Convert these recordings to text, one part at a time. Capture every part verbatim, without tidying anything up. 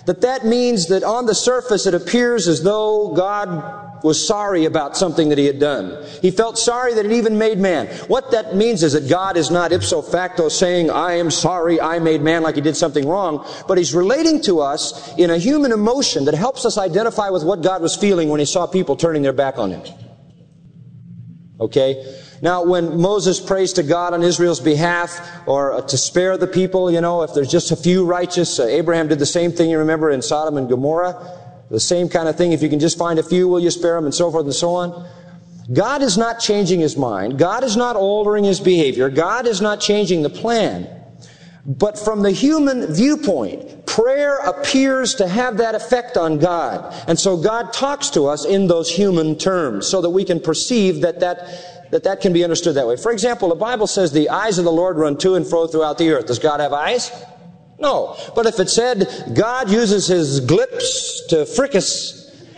that that means that on the surface it appears as though God was sorry about something that He had done. He felt sorry that He even made man. What that means is that God is not ipso facto saying, I am sorry I made man like He did something wrong, but He's relating to us in a human emotion that helps us identify with what God was feeling when He saw people turning their back on Him. Okay? Now, when Moses prays to God on Israel's behalf, or to spare the people, you know, if there's just a few righteous, uh, Abraham did the same thing, you remember, in Sodom and Gomorrah. The same kind of thing, if you can just find a few, will you spare them, and so forth and so on. God is not changing His mind. God is not altering His behavior. God is not changing the plan. But from the human viewpoint, prayer appears to have that effect on God. And so God talks to us in those human terms so that we can perceive that that, that, that can be understood that way. For example, the Bible says the eyes of the Lord run to and fro throughout the earth. Does God have eyes? No. But if it said God uses His glips to fricas,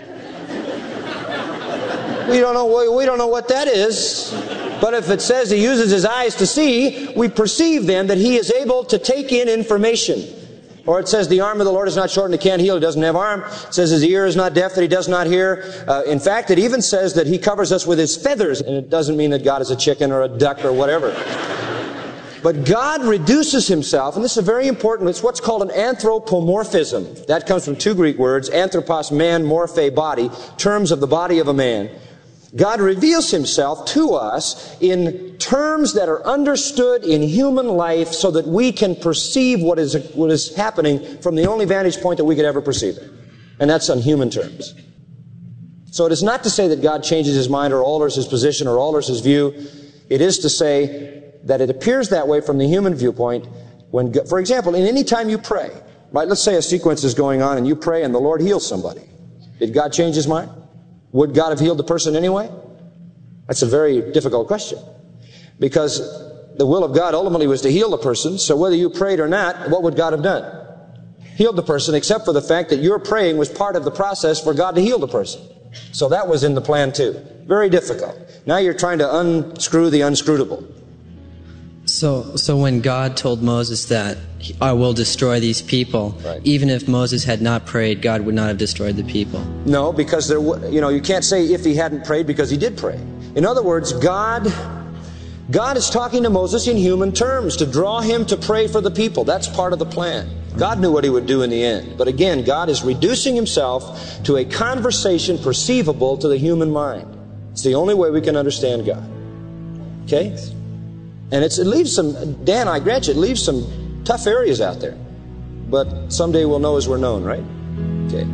we don't know, we don't know what that is. But if it says He uses His eyes to see, we perceive then that He is able to take in information. Or it says the arm of the Lord is not short and He can't heal, He doesn't have arm. It says His ear is not deaf that He does not hear. Uh, in fact, it even says that He covers us with His feathers. And it doesn't mean that God is a chicken or a duck or whatever. But God reduces Himself, and this is very important, it's what's called an anthropomorphism. That comes from two Greek words, anthropos, man, morphe, body, terms of the body of a man. God reveals Himself to us in terms that are understood in human life so that we can perceive what is, what is happening from the only vantage point that we could ever perceive it. And that's on human terms. So it is not to say that God changes His mind or alters His position or alters His view. It is to say that it appears that way from the human viewpoint when, for example, in any time you pray, right? Let's say a sequence is going on and you pray and the Lord heals somebody. Did God change His mind? Would God have healed the person anyway? That's a very difficult question. Because the will of God ultimately was to heal the person, so whether you prayed or not, what would God have done? Healed the person, except for the fact that your praying was part of the process for God to heal the person. So that was in the plan too. Very difficult. Now you're trying to unscrew the unscrutable. So, so when God told Moses that I will destroy these people, right, even if Moses had not prayed, God would not have destroyed the people. No, because there, you know, you can't say if he hadn't prayed because he did pray. In other words, God, God is talking to Moses in human terms to draw him to pray for the people. That's part of the plan. God knew what he would do in the end. But again, God is reducing Himself to a conversation perceivable to the human mind. It's the only way we can understand God. Okay? And it's, it leaves some, Dan, I grant you, it leaves some tough areas out there. But someday we'll know as we're known, right? Okay.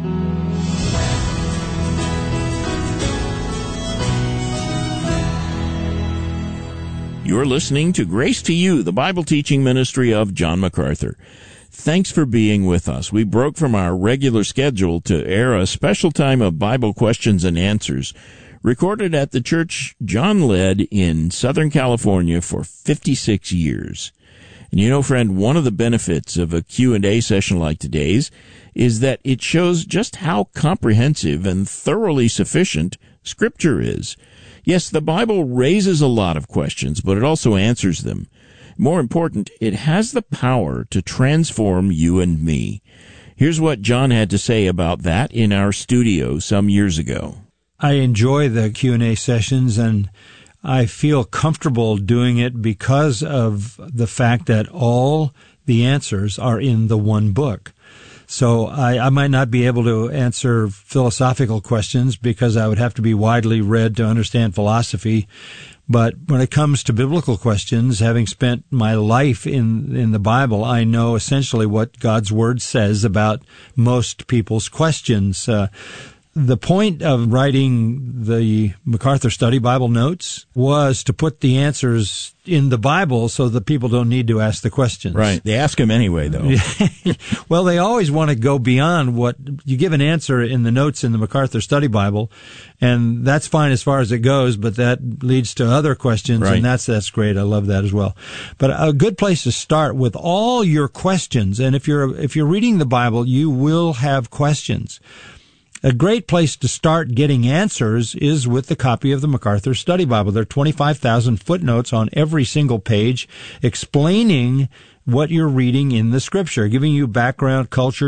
You're listening to Grace to You, the Bible teaching ministry of John MacArthur. Thanks for being with us. We broke from our regular schedule to air a special time of Bible questions and answers, recorded at the church John led in Southern California for fifty-six years. And you know, friend, one of the benefits of a Q and A session like today's is that it shows just how comprehensive and thoroughly sufficient Scripture is. Yes, the Bible raises a lot of questions, but it also answers them. More important, it has the power to transform you and me. Here's what John had to say about that in our studio some years ago. I enjoy the Q and A sessions, and I feel comfortable doing it because of the fact that all the answers are in the one book. So I, I might not be able to answer philosophical questions because I would have to be widely read to understand philosophy. But when it comes to biblical questions, having spent my life in, in the Bible, I know essentially what God's Word says about most people's questions. Uh, The point of writing the MacArthur Study Bible Notes was to put the answers in the Bible so that people don't need to ask the questions. Right. They ask them anyway, though. Well, they always want to go beyond what you give an answer in the notes in the MacArthur Study Bible, and that's fine as far as it goes, but that leads to other questions, right, and that's that's great. I love that as well. But a good place to start with all your questions, and if you're if you're reading the Bible, you will have questions. A great place to start getting answers is with the copy of the MacArthur Study Bible. There are twenty-five thousand footnotes on every single page explaining what you're reading in the Scripture, giving you background, culture,